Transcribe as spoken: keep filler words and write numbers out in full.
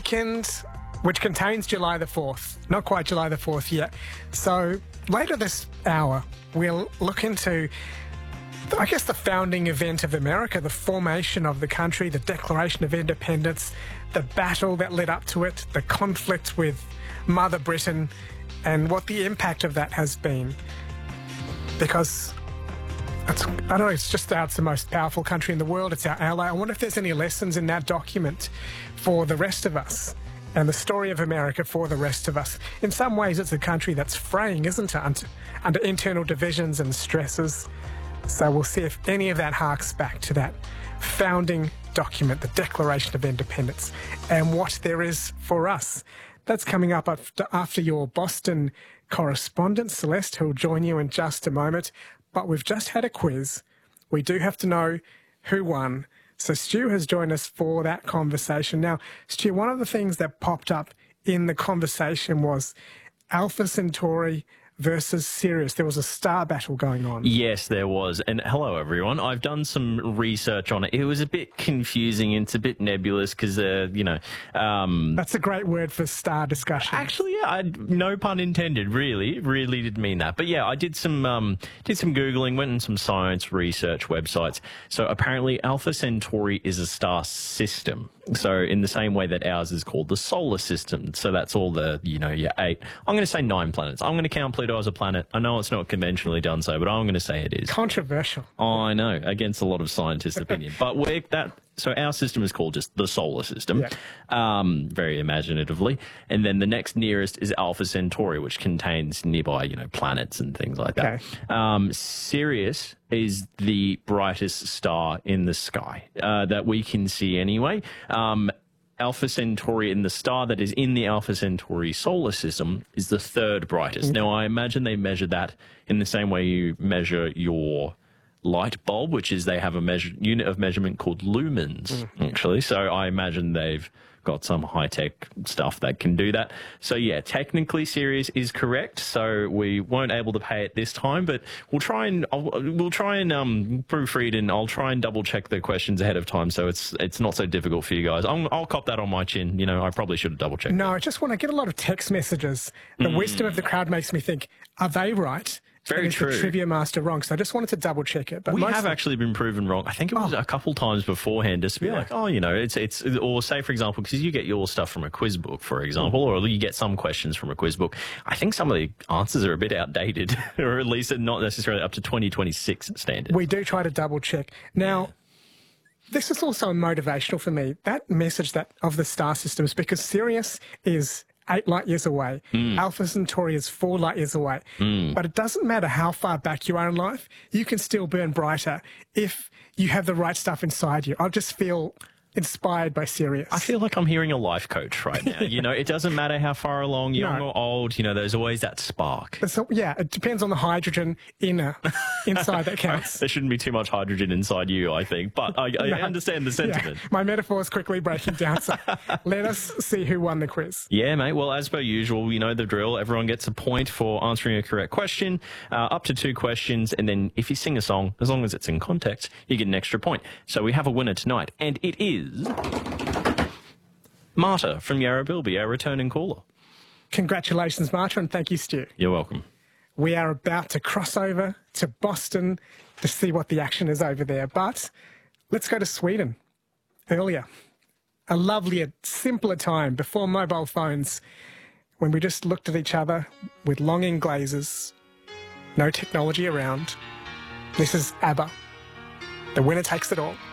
weekend, which contains July the fourth. Not quite July the fourth yet. So later this hour, we'll look into, I guess, the founding event of America, the formation of the country, the Declaration of Independence, the battle that led up to it, the conflict with Mother Britain, and what the impact of that has been. Because it's, I don't know, it's just our, it's the most powerful country in the world. It's our ally. I wonder if there's any lessons in that document for the rest of us, and the story of America for the rest of us. In some ways, it's a country that's fraying, isn't it, under, under internal divisions and stresses. So we'll see if any of that harks back to that founding document, the Declaration of Independence, and what there is for us. That's coming up after, after your Boston correspondent, Celeste, who'll join you in just a moment. But we've just had a quiz. We do have to know who won. So Stu has joined us for that conversation. Now, Stu, one of the things that popped up in the conversation was Alpha Centauri versus Sirius. There was a star battle going on. Yes, there was. And hello, everyone. I've done some research on it. It was a bit confusing. It's a bit nebulous because, uh, you know... Um, That's a great word for star discussion. Actually, yeah, I, no pun intended, really. Really did mean that. But yeah, I did some, um, did some Googling, went on some science research websites. So apparently Alpha Centauri is a star system. So in the same way that ours is called the solar system. So that's all the, you know, your eight... I'm going to say nine planets. I'm going to count Pluto as a planet. I know it's not conventionally done so, but I'm going to say it is. Controversial. Oh, I know, against a lot of scientists' opinion. But we're that. So our system is called just the solar system, yeah. um, very imaginatively. And then the next nearest is Alpha Centauri, which contains nearby, you know, planets and things like that. Okay. Um, Sirius is the brightest star in the sky uh, that we can see anyway. Um, Alpha Centauri, and the star that is in the Alpha Centauri solar system, is the third brightest. Now, I imagine they measure that in the same way you measure your light bulb, which is they have a measure, unit of measurement called lumens, mm. actually. So I imagine they've got some high-tech stuff that can do that. So, yeah, technically Sirius is correct, so we weren't able to pay it this time, but we'll try and I'll, we'll try and um, proofread, and I'll try and double-check the questions ahead of time so it's it's not so difficult for you guys. I'll, I'll cop that on my chin. You know, I probably should have double-checked. No, I just want to get a lot of text messages. The mm. wisdom of the crowd makes me think, are they right? Very is true. The Trivia Master wrong? So I just wanted to double check it. But we mostly... have actually been proven wrong. I think it was oh. a couple times beforehand, just to be yeah. like, oh, you know, it's it's or say for example, because you get your stuff from a quiz book, for example, or you get some questions from a quiz book. I think some of the answers are a bit outdated, or at least not necessarily up to twenty twenty-six standard. We do try to double check. Now, this is also motivational for me. That message that of the star systems, because Sirius is eight light years away. Mm. Alpha Centauri is four light years away. Mm. But it doesn't matter how far back you are in life, you can still burn brighter if you have the right stuff inside you. I just feel inspired by Sirius. I feel like I'm hearing a life coach right now. You know, it doesn't matter how far along, young no. or old, you know, there's always that spark. So, yeah, it depends on the hydrogen inner, inside that counts. There shouldn't be too much hydrogen inside you, I think, but I, I no. understand the sentiment. Yeah. My metaphor is quickly breaking down, so let us see who won the quiz. Yeah, mate. Well, as per usual, you know the drill. Everyone gets a point for answering a correct question, uh, up to two questions, and then if you sing a song, as long as it's in context, you get an extra point. So we have a winner tonight, and it is Marta from Yarra Bilby, our returning caller. Congratulations, Marta, and thank you, Stu. You're welcome. We are about to cross over to Boston to see what the action is over there, but let's go to Sweden earlier. A lovelier, simpler time before mobile phones, when we just looked at each other with longing glazes, no technology around. This is ABBA. The winner takes it all.